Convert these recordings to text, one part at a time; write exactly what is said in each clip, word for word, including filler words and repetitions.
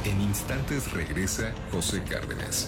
En instantes regresa José Cárdenas.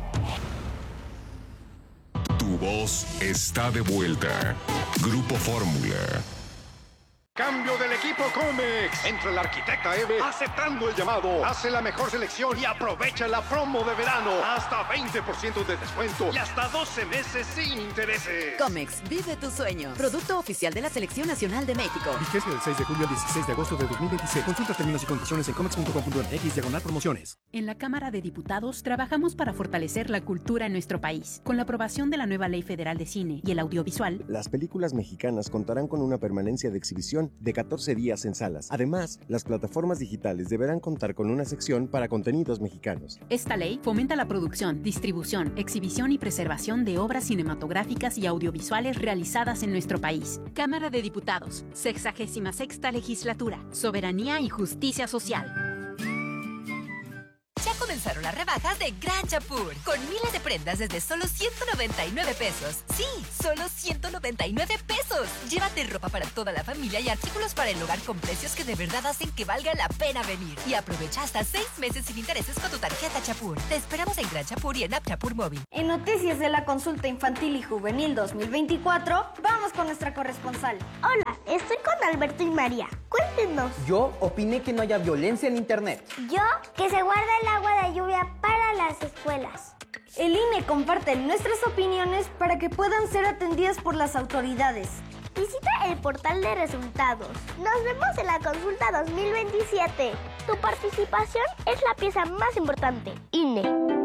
Tu voz está de vuelta. Grupo Fórmula. Cambio del equipo Comex. Entra el arquitecta Eve aceptando el llamado. Hace la mejor selección y aprovecha la promo de verano. Hasta veinte por ciento de descuento y hasta doce meses sin intereses. Comex, vive tu sueño. Producto oficial de la Selección Nacional de México. Vigencia del seis de julio al dieciséis de agosto de dos mil veintiséis. Consulta términos y condiciones en comex punto com punto m x diagonal promociones. En la Cámara de Diputados trabajamos para fortalecer la cultura en nuestro país. Con la aprobación de la nueva Ley Federal de Cine y el Audiovisual, las películas mexicanas contarán con una permanencia de exhibición de catorce días en salas. Además, las plataformas digitales deberán contar con una sección para contenidos mexicanos. Esta ley fomenta la producción, distribución, exhibición y preservación de obras cinematográficas y audiovisuales realizadas en nuestro país. Cámara de Diputados, sexagésima sexta legislatura, soberanía y justicia social. Ya comenzaron las rebajas de Gran Chapur, con miles de prendas desde solo ciento noventa y nueve pesos. Sí, solo ciento noventa y nueve pesos. Llévate ropa para toda la familia y artículos para el hogar con precios que de verdad hacen que valga la pena venir. Y aprovecha hasta seis meses sin intereses con tu tarjeta Chapur. Te esperamos en Gran Chapur y en App Chapur Móvil. En Noticias de la Consulta Infantil y Juvenil dos mil veinticuatro, vamos con nuestra corresponsal. Hola, estoy con Alberto y María. Cuéntenos. Yo opiné que no haya violencia en internet. Yo, que se guarda el agua de lluvia para las escuelas. El I N E comparte nuestras opiniones para que puedan ser atendidas por las autoridades. Visita el portal de resultados. Nos vemos en la consulta dos mil veintisiete. Tu participación es la pieza más importante. I N E.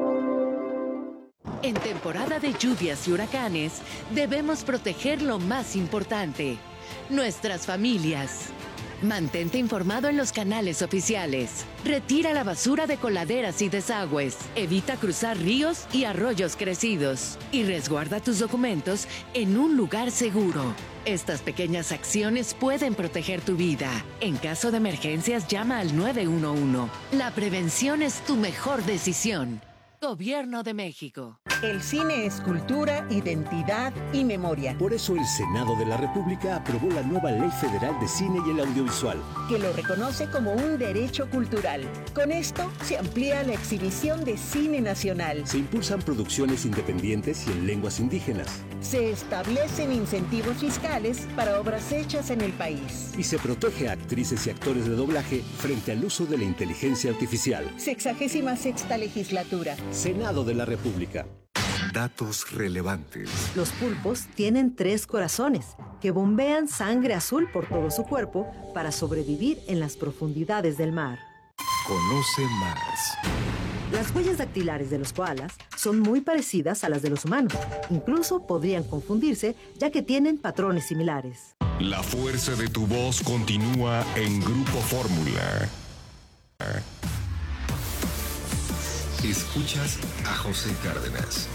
En temporada de lluvias y huracanes, debemos proteger lo más importante, nuestras familias. Mantente informado en los canales oficiales. Retira la basura de coladeras y desagües. Evita cruzar ríos y arroyos crecidos. Y resguarda tus documentos en un lugar seguro. Estas pequeñas acciones pueden proteger tu vida. En caso de emergencias, llama al nueve uno uno. La prevención es tu mejor decisión. Gobierno de México. El cine es cultura, identidad y memoria. Por eso el Senado de la República aprobó la nueva Ley Federal de Cine y el Audiovisual, que lo reconoce como un derecho cultural. Con esto se amplía la exhibición de cine nacional. Se impulsan producciones independientes y en lenguas indígenas. Se establecen incentivos fiscales para obras hechas en el país. Y se protege a actrices y actores de doblaje frente al uso de la inteligencia artificial. Sexagésima sexta legislatura. Senado de la República. Datos relevantes. Los pulpos tienen tres corazones que bombean sangre azul por todo su cuerpo para sobrevivir en las profundidades del mar. Conoce más. Las huellas dactilares de los koalas son muy parecidas a las de los humanos. Incluso podrían confundirse, ya que tienen patrones similares. La fuerza de tu voz continúa en Grupo Fórmula. Escuchas a José Cárdenas.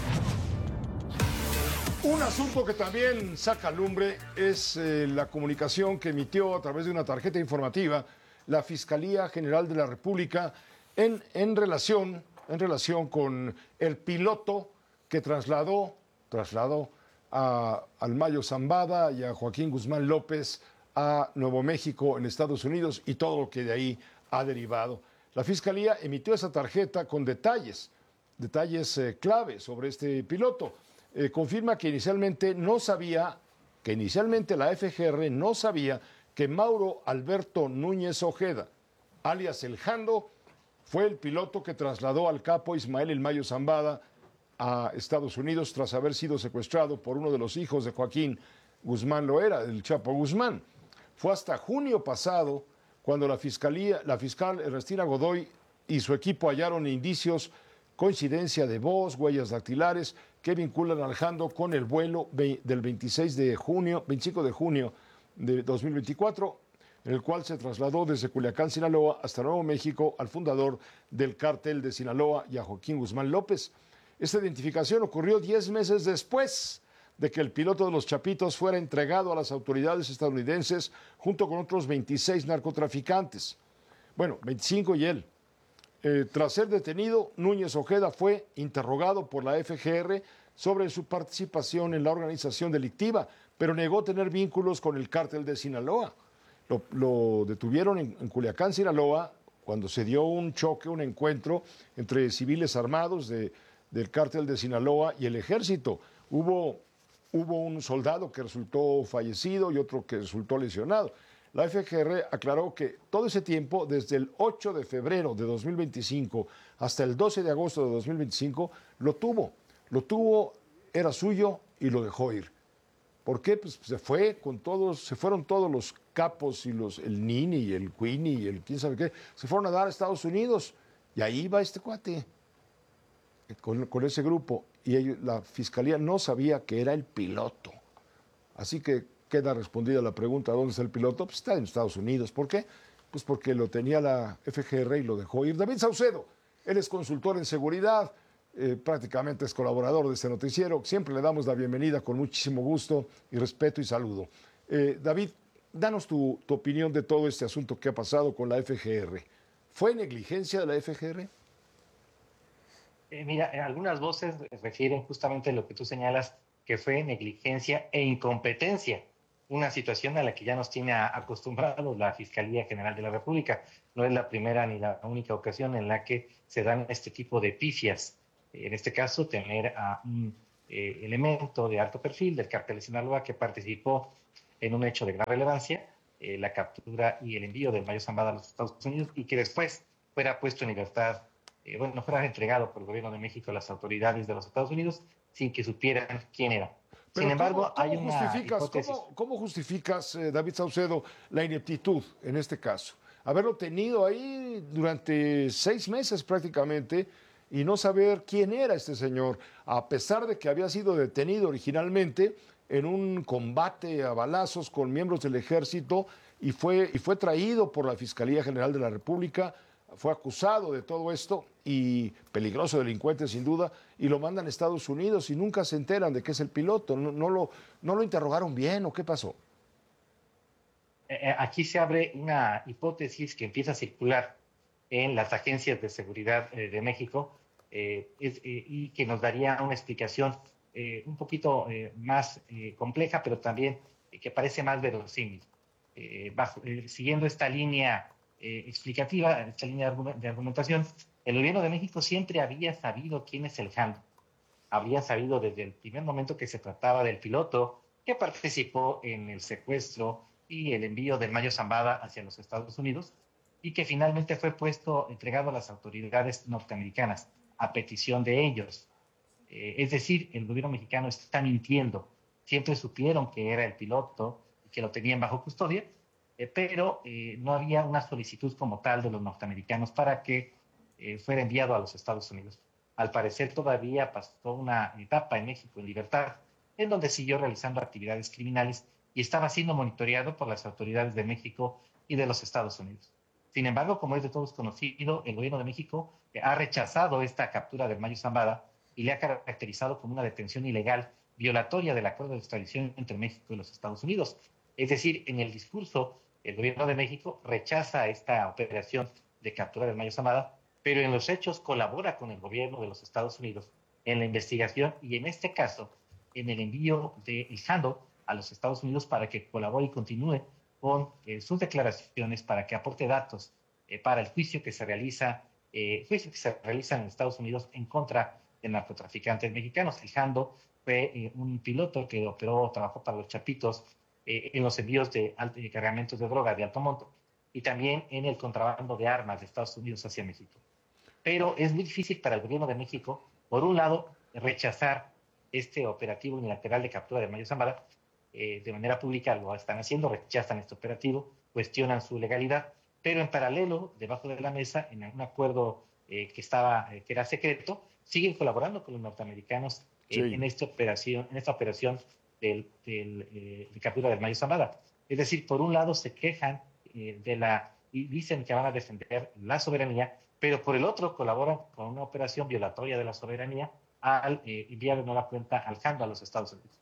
Un asunto que también saca lumbre es eh, la comunicación que emitió a través de una tarjeta informativa la Fiscalía General de la República en, en, relación, en relación con el piloto que trasladó, trasladó a, al Mayo Zambada y a Joaquín Guzmán López a Nuevo México en Estados Unidos y todo lo que de ahí ha derivado. La Fiscalía emitió esa tarjeta con detalles, detalles eh, clave sobre este piloto. Eh, confirma que inicialmente no sabía, que inicialmente la F G R no sabía que Mauro Alberto Núñez Ojeda, alias El Jando, fue el piloto que trasladó al capo Ismael El Mayo Zambada a Estados Unidos tras haber sido secuestrado por uno de los hijos de Joaquín Guzmán Loera, el Chapo Guzmán. Fue hasta junio pasado cuando la fiscalía, la fiscal Ernestina Godoy y su equipo hallaron indicios, coincidencia de voz, huellas dactilares que vinculan al Jando con el vuelo del veintiséis de junio, veinticinco de junio de dos mil veinticuatro, en el cual se trasladó desde Culiacán, Sinaloa, hasta Nuevo México al fundador del cártel de Sinaloa y a Joaquín Guzmán López. Esta identificación ocurrió diez meses después de que el piloto de los Chapitos fuera entregado a las autoridades estadounidenses junto con otros veintiséis narcotraficantes. Bueno, veinticinco y él. Eh, tras ser detenido, Núñez Ojeda fue interrogado por la F G R sobre su participación en la organización delictiva, pero negó tener vínculos con el cártel de Sinaloa. Lo, lo detuvieron en, en Culiacán, Sinaloa, cuando se dio un choque, un encuentro entre civiles armados de, del cártel de Sinaloa y el ejército. Hubo, hubo un soldado que resultó fallecido y otro que resultó lesionado. La F G R aclaró que todo ese tiempo, desde el ocho de febrero de dos mil veinticinco hasta el doce de agosto de dos mil veinticinco, lo tuvo. Lo tuvo, era suyo y lo dejó ir. ¿Por qué? Pues se fue con todos, se fueron todos los capos y los, el Nini y el Queenie y el quién sabe qué, se fueron a dar a Estados Unidos y ahí va este cuate con, con ese grupo y ellos, la fiscalía no sabía que era el piloto. Así que queda respondida la pregunta, ¿dónde está el piloto? Pues está en Estados Unidos. ¿Por qué? Pues porque lo tenía la F G R y lo dejó ir. David Saucedo, él es consultor en seguridad, eh, prácticamente es colaborador de este noticiero. Siempre le damos la bienvenida con muchísimo gusto y respeto y saludo. Eh, David, danos tu, tu opinión de todo este asunto que ha pasado con la F G R. ¿Fue negligencia de la F G R? Eh, mira, algunas voces refieren justamente a lo que tú señalas, que fue negligencia e incompetencia, una situación a la que ya nos tiene acostumbrados la Fiscalía General de la República. No es la primera ni la única ocasión en la que se dan este tipo de pifias. En este caso, tener a un eh, elemento de alto perfil del cártel de Sinaloa que participó en un hecho de gran relevancia, eh, la captura y el envío del Mayo Zambada a los Estados Unidos, y que después fuera puesto en libertad, eh, bueno, fuera entregado por el gobierno de México a las autoridades de los Estados Unidos sin que supieran quién era. Pero Sin embargo, ¿cómo, cómo hay una justificas, hipótesis. ¿Cómo, cómo justificas, eh, David Saucedo, la ineptitud en este caso? Haberlo tenido ahí durante seis meses prácticamente y no saber quién era este señor, a pesar de que había sido detenido originalmente en un combate a balazos con miembros del ejército y fue, y fue traído por la Fiscalía General de la República, fue acusado de todo esto y peligroso delincuente sin duda, y lo mandan a Estados Unidos y nunca se enteran de que es el piloto. ¿No, no, lo, no lo interrogaron bien o qué pasó? Aquí se abre una hipótesis que empieza a circular en las agencias de seguridad eh, de México eh, es, eh, y que nos daría una explicación eh, un poquito eh, más eh, compleja, pero también eh, que parece más verosímil. Eh, bajo, eh, siguiendo esta línea eh, explicativa, esta línea de, argument- de argumentación, el gobierno de México siempre había sabido quién es el Jando. Habría sabido desde el primer momento que se trataba del piloto que participó en el secuestro y el envío del Mayo Zambada hacia los Estados Unidos, y que finalmente fue puesto, entregado a las autoridades norteamericanas a petición de ellos. Eh, es decir, el gobierno mexicano está mintiendo. Siempre supieron que era el piloto y que lo tenían bajo custodia, eh, pero eh, no había una solicitud como tal de los norteamericanos para que eh, fuera enviado a los Estados Unidos. Al parecer todavía pasó una etapa en México en libertad, en donde siguió realizando actividades criminales y estaba siendo monitoreado por las autoridades de México y de los Estados Unidos. Sin embargo, como es de todos conocido, el gobierno de México ha rechazado esta captura del Mayo Zambada y le ha caracterizado como una detención ilegal, violatoria del acuerdo de extradición entre México y los Estados Unidos. Es decir, en el discurso, el gobierno de México rechaza esta operación de captura del Mayo Zambada, pero en los hechos colabora con el gobierno de los Estados Unidos en la investigación y, en este caso, en el envío de El Jando a los Estados Unidos para que colabore y continúe con eh, sus declaraciones, para que aporte datos eh, para el juicio que se realiza, eh, juicio que se realiza en Estados Unidos en contra de narcotraficantes mexicanos. El Jando fue eh, un piloto que operó, trabajó para los Chapitos eh, en los envíos de, de cargamentos de droga de alto monto y también en el contrabando de armas de Estados Unidos hacia México. Pero es muy difícil para el gobierno de México, por un lado, rechazar este operativo unilateral de captura de Mayo Zambada. Eh, de manera pública lo están haciendo, rechazan este operativo, cuestionan su legalidad, pero en paralelo, debajo de la mesa, en un acuerdo eh, que estaba, eh, que era secreto, siguen colaborando con los norteamericanos eh, sí. en esta operación, en esta operación del, del, eh, de captura del Mayo Zambada. Es decir, por un lado se quejan eh, de la y dicen que van a defender la soberanía, pero por el otro colaboran con una operación violatoria de la soberanía al eh, enviar de nueva cuenta al Jando a los Estados Unidos.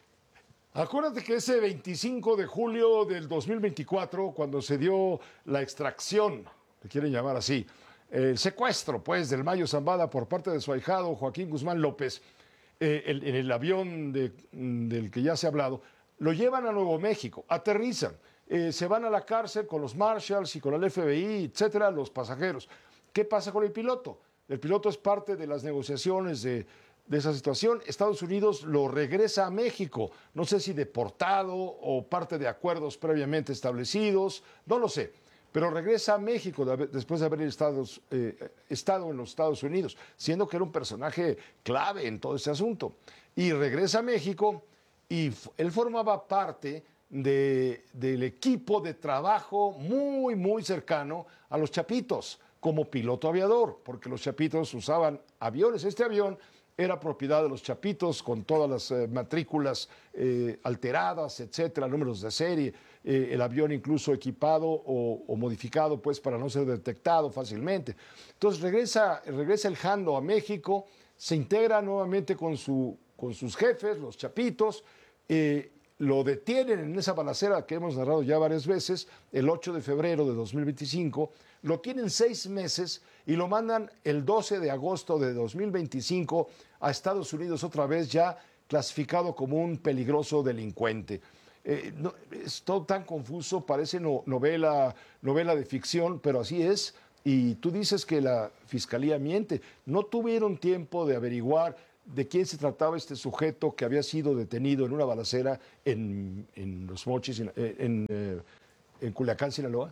Acuérdate que ese veinticinco de julio del dos mil veinticuatro, cuando se dio la extracción, le quieren llamar así, el secuestro, pues, del Mayo Zambada por parte de su ahijado Joaquín Guzmán López, eh, el, en el avión de, del que ya se ha hablado, lo llevan a Nuevo México, aterrizan. eh, se van a la cárcel con los Marshalls y con el F B I, etcétera, los pasajeros. ¿Qué pasa con el piloto? El piloto es parte de las negociaciones de, de esa situación. Estados Unidos lo regresa a México, no sé si deportado o parte de acuerdos previamente establecidos, no lo sé, pero regresa a México de, después de haber estado, eh, estado en los Estados Unidos, siendo que era un personaje clave en todo este asunto. Y regresa a México y él formaba parte de, del equipo de trabajo muy, muy cercano a los Chapitos, como piloto aviador, porque los Chapitos usaban aviones. Este avión era propiedad de los Chapitos, con todas las eh, matrículas eh, alteradas, etcétera, números de serie, eh, el avión incluso equipado o, o modificado pues para no ser detectado fácilmente. Entonces regresa, regresa el Jando a México, se integra nuevamente con, su, con sus jefes, los Chapitos, eh, lo detienen en esa balacera que hemos narrado ya varias veces, el ocho de febrero de dos mil veinticinco, lo tienen seis meses y lo mandan el doce de agosto de dos mil veinticinco a Estados Unidos otra vez, ya clasificado como un peligroso delincuente. Eh, no, es todo tan confuso, parece no, novela, novela de ficción, pero así es. Y tú dices que la Fiscalía miente. No tuvieron tiempo de averiguar de quién se trataba este sujeto que había sido detenido en una balacera en, en Los Mochis, en, en, en, en Culiacán, Sinaloa.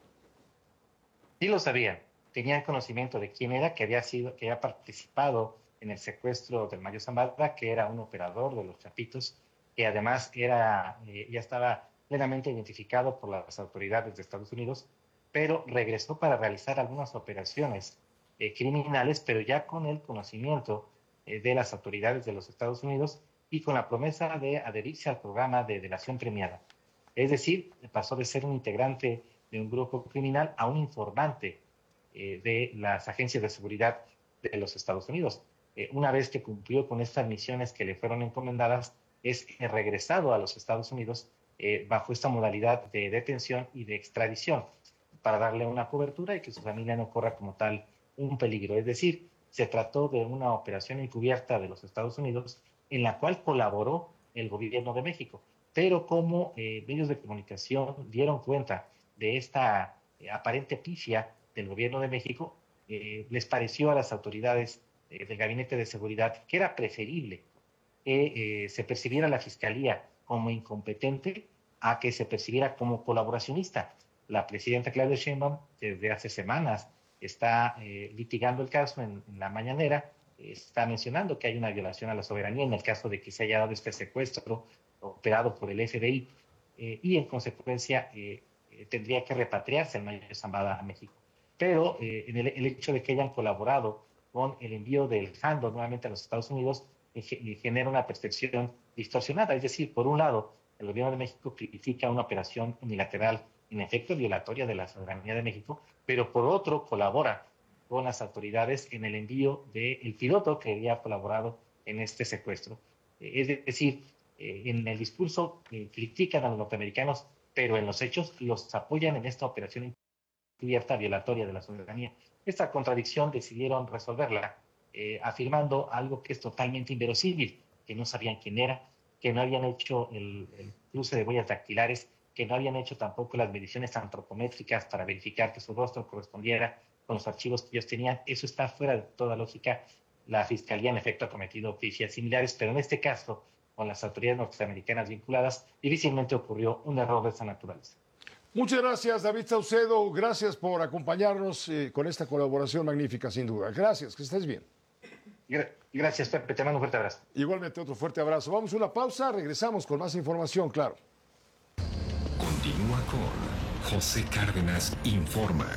Sí lo sabían, tenían conocimiento de quién era, que había sido, que había participado en el secuestro del Mayo Zambada, que era un operador de los Chapitos, que además era, eh, ya estaba plenamente identificado por las autoridades de Estados Unidos, pero regresó para realizar algunas operaciones eh, criminales, pero ya con el conocimiento eh, de las autoridades de los Estados Unidos y con la promesa de adherirse al programa de delación premiada. Es decir, pasó de ser un integrante de un grupo criminal a un informante eh, de las agencias de seguridad de los Estados Unidos. Eh, una vez que cumplió con estas misiones que le fueron encomendadas, es regresado a los Estados Unidos eh, bajo esta modalidad de detención y de extradición para darle una cobertura y que su familia no corra como tal un peligro. Es decir, se trató de una operación encubierta de los Estados Unidos en la cual colaboró el gobierno de México. Pero como eh, medios de comunicación dieron cuenta de esta eh, aparente pifia del gobierno de México, eh, les pareció a las autoridades eh, del Gabinete de Seguridad que era preferible que eh, se percibiera la Fiscalía como incompetente a que se percibiera como colaboracionista. La presidenta Claudia Sheinbaum desde hace semanas está eh, litigando el caso en, en la mañanera, eh, está mencionando que hay una violación a la soberanía en el caso de que se haya dado este secuestro operado por el F B I eh, y en consecuencia eh, eh, tendría que repatriarse el Mayo Zambada a México. Pero eh, en el, el hecho de que hayan colaborado con el envío del Jando nuevamente a los Estados Unidos eh, genera una percepción distorsionada. Es decir, por un lado, el gobierno de México critica una operación unilateral en efecto violatoria de la soberanía de México, pero por otro colabora con las autoridades en el envío del piloto que había colaborado en este secuestro. Eh, es decir, eh, en el discurso eh, critican a los norteamericanos, pero en los hechos los apoyan en esta operación encubierta violatoria de la soberanía. Esta contradicción decidieron resolverla eh, afirmando algo que es totalmente inverosímil, que no sabían quién era, que no habían hecho el, el cruce de huellas dactilares, que no habían hecho tampoco las mediciones antropométricas para verificar que su rostro correspondiera con los archivos que ellos tenían. Eso está fuera de toda lógica. La Fiscalía, en efecto, ha cometido oficios similares, pero en este caso, con las autoridades norteamericanas vinculadas, difícilmente ocurrió un error de esa naturaleza. Muchas gracias, David Saucedo. Gracias por acompañarnos eh, con esta colaboración magnífica, sin duda. Gracias, que estés bien. Gracias, Pepe. Te mando un fuerte abrazo. Igualmente, otro fuerte abrazo. Vamos a una pausa, regresamos con más información, claro. Continúa con José Cárdenas Informa.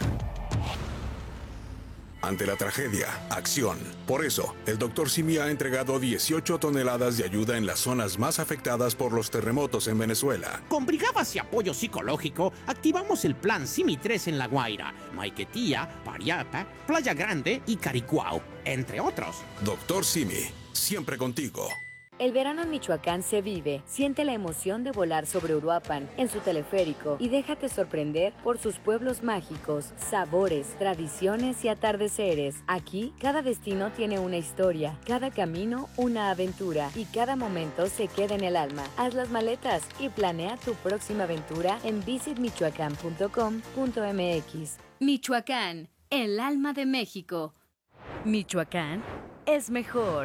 Ante la tragedia, acción. Por eso, el doctor Simi ha entregado dieciocho toneladas de ayuda en las zonas más afectadas por los terremotos en Venezuela. Con brigadas y apoyo psicológico, activamos el plan Simi tres en La Guaira, Maiquetía, Pariapa, Playa Grande y Caricuao, entre otros. Doctor Simi, siempre contigo. El verano en Michoacán se vive. Siente la emoción de volar sobre Uruapan en su teleférico y déjate sorprender por sus pueblos mágicos, sabores, tradiciones y atardeceres. Aquí, cada destino tiene una historia, cada camino una aventura y cada momento se queda en el alma. Haz las maletas y planea tu próxima aventura en visit michoacán punto com punto m x. Michoacán, el alma de México. Michoacán es mejor.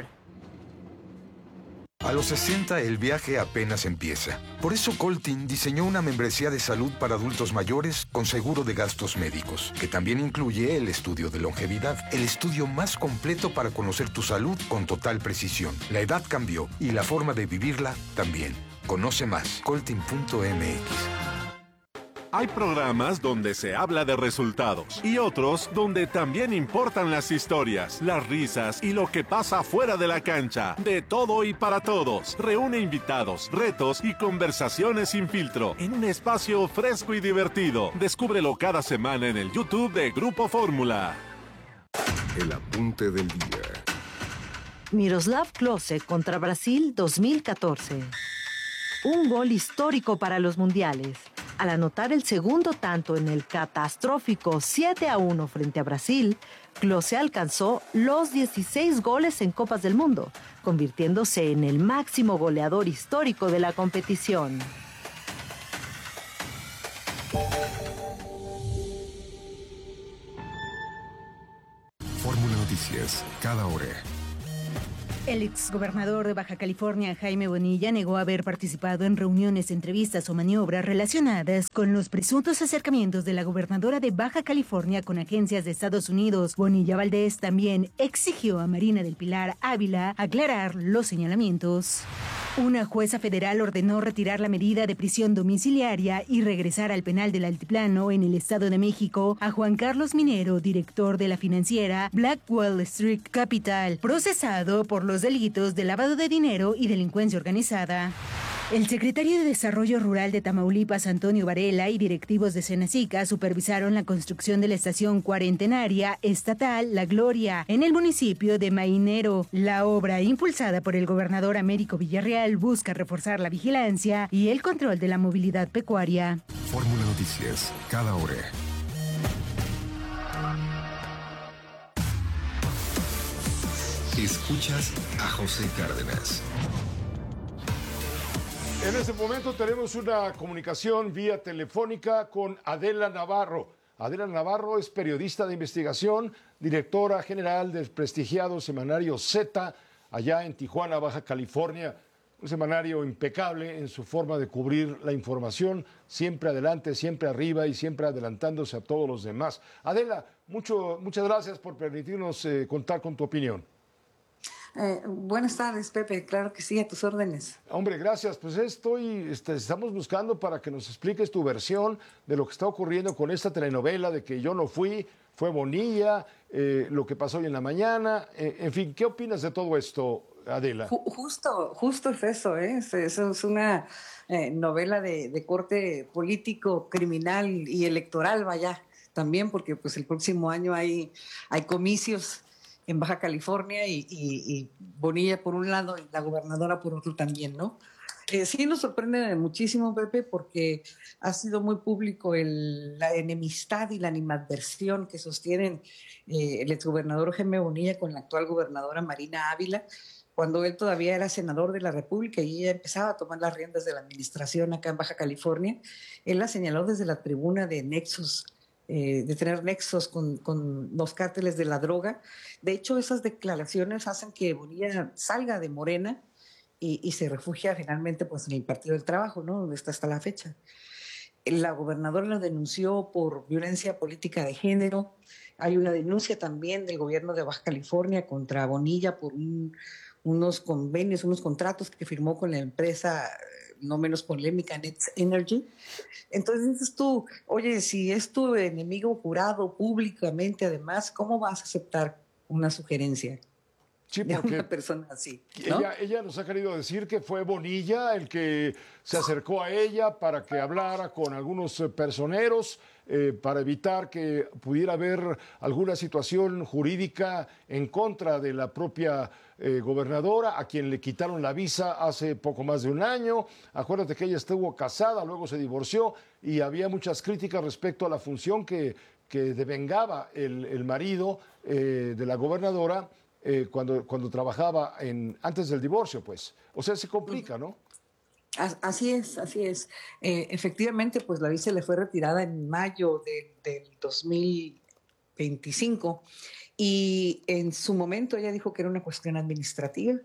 A los sesenta el viaje apenas empieza. Por eso Coltin diseñó una membresía de salud para adultos mayores con seguro de gastos médicos, que también incluye el estudio de longevidad, el estudio más completo para conocer tu salud con total precisión. La edad cambió y la forma de vivirla también. Conoce más, coltin punto m x. Hay programas donde se habla de resultados y otros donde también importan las historias, las risas y lo que pasa fuera de la cancha. De todo y para todos. Reúne invitados, retos y conversaciones sin filtro en un espacio fresco y divertido. Descúbrelo cada semana en el YouTube de Grupo Fórmula. El apunte del día. Miroslav Klose contra Brasil dos mil catorce. Un gol histórico para los mundiales. Al anotar el segundo tanto en el catastrófico siete a uno frente a Brasil, Klose alcanzó los dieciséis goles en Copas del Mundo, convirtiéndose en el máximo goleador histórico de la competición. Fórmula Noticias, cada hora. El exgobernador de Baja California, Jaime Bonilla, negó haber participado en reuniones, entrevistas o maniobras relacionadas con los presuntos acercamientos de la gobernadora de Baja California con agencias de Estados Unidos. Bonilla Valdés también exigió a Marina del Pilar Ávila aclarar los señalamientos. Una jueza federal ordenó retirar la medida de prisión domiciliaria y regresar al penal del Altiplano en el Estado de México a Juan Carlos Minero, director de la financiera Blackwell Street Capital, procesado por los delitos de lavado de dinero y delincuencia organizada. El secretario de Desarrollo Rural de Tamaulipas, Antonio Varela, y directivos de Senacica supervisaron la construcción de la estación cuarentenaria estatal La Gloria en el municipio de Mainero. La obra, impulsada por el gobernador Américo Villarreal, busca reforzar la vigilancia y el control de la movilidad pecuaria. Fórmula Noticias, cada hora. Escuchas a José Cárdenas. En este momento tenemos una comunicación vía telefónica con Adela Navarro. Adela Navarro es periodista de investigación, directora general del prestigiado semanario Z, allá en Tijuana, Baja California. Un semanario impecable en su forma de cubrir la información, siempre adelante, siempre arriba y siempre adelantándose a todos los demás. Adela, mucho, muchas gracias por permitirnos eh, contar con tu opinión. Eh, buenas tardes, Pepe. Claro que sí, a tus órdenes. Hombre, gracias. Pues estoy, este, estamos buscando para que nos expliques tu versión de lo que está ocurriendo con esta telenovela de que yo no fui, fue Bonilla, eh, lo que pasó hoy en la mañana. Eh, en fin, ¿qué opinas de todo esto, Adela? Justo, justo es eso, ¿eh? Es, es una eh, novela de, de corte político, criminal y electoral, vaya, también, porque pues el próximo año hay, hay comicios en Baja California y, y, y Bonilla por un lado y la gobernadora por otro también, ¿no? Eh, sí nos sorprende muchísimo, Pepe, porque ha sido muy público el, la enemistad y la animadversión que sostienen eh, el exgobernador Jaime Bonilla con la actual gobernadora Marina Ávila, cuando él todavía era senador de la República y ella empezaba a tomar las riendas de la administración acá en Baja California. Él la señaló desde la tribuna de nexos, Eh, de tener nexos con, con los cárteles de la droga. De hecho, esas declaraciones hacen que Bonilla salga de Morena y, y se refugia finalmente pues, en el Partido del Trabajo, ¿no? Donde está hasta la fecha. La gobernadora lo denunció por violencia política de género. Hay una denuncia también del gobierno de Baja California contra Bonilla por un, unos convenios, unos contratos que firmó con la empresa no menos polémica, Next Energy. Entonces dices tú, oye, si es tu enemigo jurado públicamente, además, ¿cómo vas a aceptar una sugerencia sí, de porque una persona así? ¿no? Ella, ella nos ha querido decir que fue Bonilla el que se acercó a ella para que hablara con algunos personeros eh, para evitar que pudiera haber alguna situación jurídica en contra de la propia eh, gobernadora, a quien le quitaron la visa hace poco más de un año. Acuérdate que ella estuvo casada, luego se divorció y había muchas críticas respecto a la función que, que devengaba el, el marido eh, de la gobernadora eh, cuando, cuando trabajaba en, antes del divorcio, pues. O sea, se complica, ¿no? Así es, así es. Eh, efectivamente, pues la visa le fue retirada en mayo de, del dos mil veinticinco y en su momento ella dijo que era una cuestión administrativa,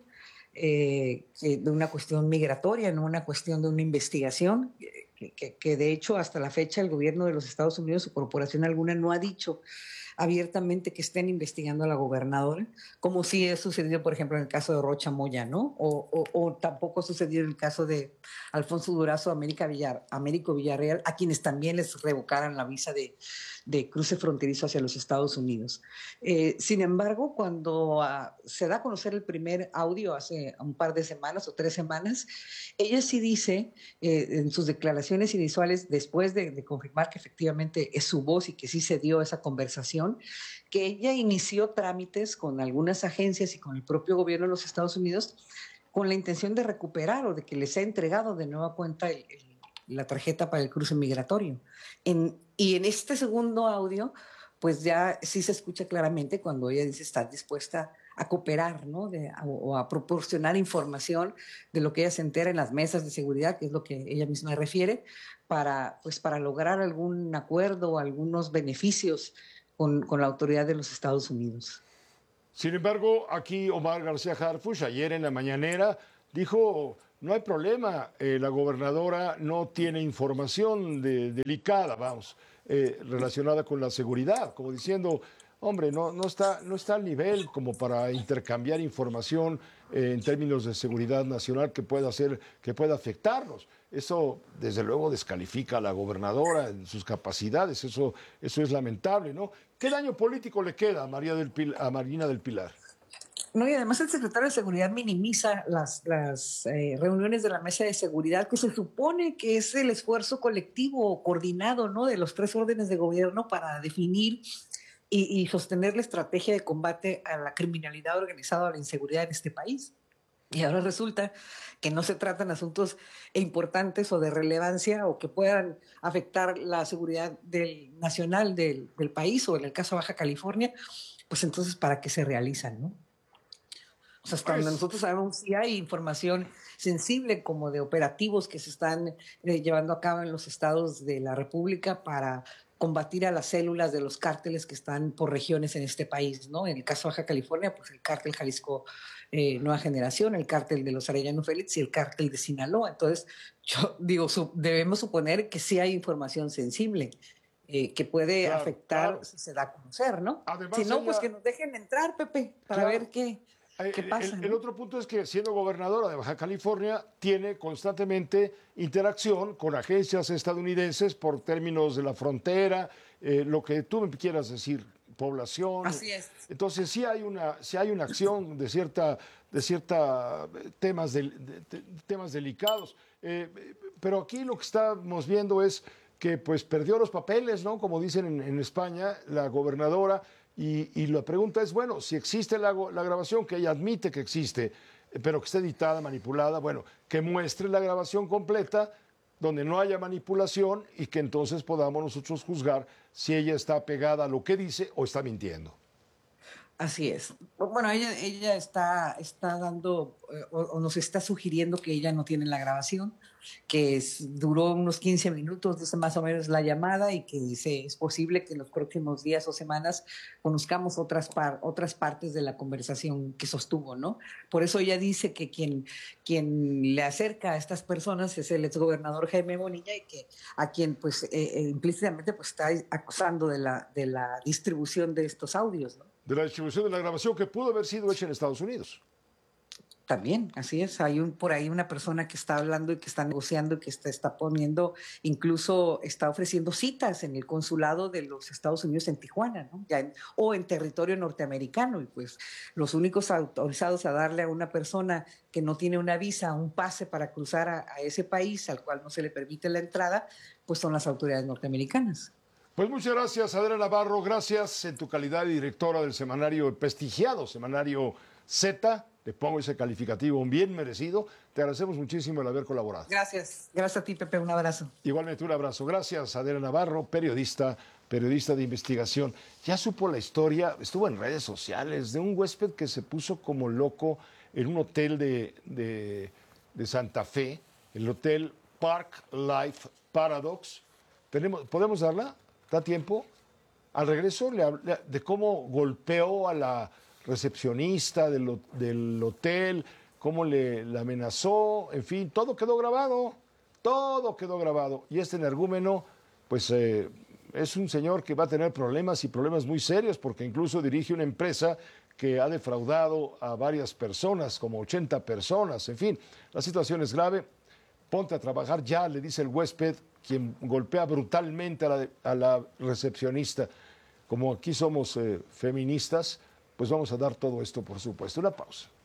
eh, de una cuestión migratoria, no una cuestión de una investigación, que, que, que de hecho hasta la fecha el gobierno de los Estados Unidos o corporación alguna no ha dicho abiertamente que estén investigando a la gobernadora, como sí ha sucedido, por ejemplo, en el caso de Rocha Moya, ¿no? O, o, o tampoco ha sucedido en el caso de Alfonso Durazo, América Villar, Américo Villarreal, a quienes también les revocaran la visa de, de cruce fronterizo hacia los Estados Unidos. Eh, sin embargo, cuando uh, se da a conocer el primer audio hace un par de semanas o tres semanas, ella sí dice eh, en sus declaraciones iniciales, después de, de confirmar que efectivamente es su voz y que sí se dio esa conversación, que ella inició trámites con algunas agencias y con el propio gobierno de los Estados Unidos con la intención de recuperar o de que les sea entregado de nueva cuenta el, el, la tarjeta para el cruce migratorio. En, y en este segundo audio, pues ya sí se escucha claramente cuando ella dice estar dispuesta a cooperar, ¿no? De, a, o a proporcionar información de lo que ella se entera en las mesas de seguridad, que es lo que ella misma refiere, para, pues, para lograr algún acuerdo o algunos beneficios Con, con la autoridad de los Estados Unidos. Sin embargo, aquí Omar García Harfuch, ayer en la mañanera, dijo, no hay problema, eh, la gobernadora no tiene información de, delicada, vamos, eh, relacionada con la seguridad, como diciendo, hombre, no, no, está, no está al nivel como para intercambiar información eh, en términos de seguridad nacional que pueda, hacer, que pueda afectarnos. Eso, desde luego, descalifica a la gobernadora en sus capacidades. Eso, eso es lamentable, ¿no? ¿Qué daño político le queda a, María del Pil- a Marina del Pilar? No, y además el secretario de Seguridad minimiza las, las eh, reuniones de la mesa de seguridad, que se supone que es el esfuerzo colectivo coordinado, ¿no?, de los tres órdenes de gobierno para definir y, y sostener la estrategia de combate a la criminalidad organizada, a la inseguridad en este país. Y ahora resulta que no se tratan asuntos importantes o de relevancia o que puedan afectar la seguridad del, nacional del, del país, o en el caso de Baja California, pues entonces, ¿para qué se realizan, no? O sea, hasta donde nosotros sabemos, si hay información sensible como de operativos que se están eh, llevando a cabo en los estados de la República para combatir a las células de los cárteles que están por regiones en este país, ¿no? En el caso de Baja California, pues el cártel Jalisco eh, Nueva Generación, el cártel de los Arellano Félix y el cártel de Sinaloa. Entonces, yo digo, su, debemos suponer que sí hay información sensible eh, que puede claro, afectar claro. si se da a conocer, ¿no? Además, si no, ella... pues que nos dejen entrar, Pepe, para claro. ver qué... ¿Qué pasa, el, ¿no? el otro punto es que, siendo gobernadora de Baja California, tiene constantemente interacción con agencias estadounidenses por términos de la frontera, eh, lo que tú me quieras decir, población. Así es. Entonces sí hay una, sí hay una acción de cierta, de cierta temas, de, de, de, temas delicados. Eh, pero aquí lo que estamos viendo es que pues perdió los papeles, ¿no? Como dicen en, en España, la gobernadora. Y, y la pregunta es, bueno, si existe la, la grabación, que ella admite que existe, pero que esté editada, manipulada, bueno, que muestre la grabación completa, donde no haya manipulación y que entonces podamos nosotros juzgar si ella está pegada a lo que dice o está mintiendo. Así es. Bueno, ella, ella está, está dando eh, o, o nos está sugiriendo que ella no tiene la grabación, que es, duró unos quince minutos, dice más o menos la llamada, y que dice es posible que en los próximos días o semanas conozcamos otras, par, otras partes de la conversación que sostuvo, ¿no? Por eso ella dice que quien, quien le acerca a estas personas es el exgobernador Jaime Bonilla, y que a quien pues eh, eh, implícitamente pues está acusando de la, de la distribución de estos audios, ¿no? De la distribución de la grabación que pudo haber sido hecha en Estados Unidos. También, así es. Hay un, por ahí una persona que está hablando y que está negociando y que está, está poniendo, incluso está ofreciendo citas en el consulado de los Estados Unidos en Tijuana, ¿no? Ya en, o en territorio norteamericano. Y pues los únicos autorizados a darle a una persona que no tiene una visa, un pase para cruzar a, a ese país al cual no se le permite la entrada, pues son las autoridades norteamericanas. Pues muchas gracias, Adela Navarro. Gracias en tu calidad de directora del semanario, el prestigiado semanario Z. Le pongo ese calificativo, un bien merecido. Te agradecemos muchísimo el haber colaborado. Gracias. Gracias a ti, Pepe. Un abrazo. Igualmente un abrazo. Gracias, Adela Navarro, periodista, periodista de investigación. Ya supo la historia, estuvo en redes sociales, de un huésped que se puso como loco en un hotel de, de, de Santa Fe, el hotel Park Life Paradox. ¿Tenemos, ¿Podemos darla? ¿Da tiempo? Al regreso le hablé de cómo golpeó a la recepcionista del, del hotel, cómo le, le amenazó, en fin, todo quedó grabado, todo quedó grabado. Y este energúmeno, pues eh, es un señor que va a tener problemas y problemas muy serios, porque incluso dirige una empresa que ha defraudado a varias personas, como ochenta personas, en fin, la situación es grave. Ponte a trabajar ya, le dice el huésped, quien golpea brutalmente a la, a la recepcionista. Como aquí somos eh, feministas, pues vamos a dar todo esto, por supuesto. Una pausa.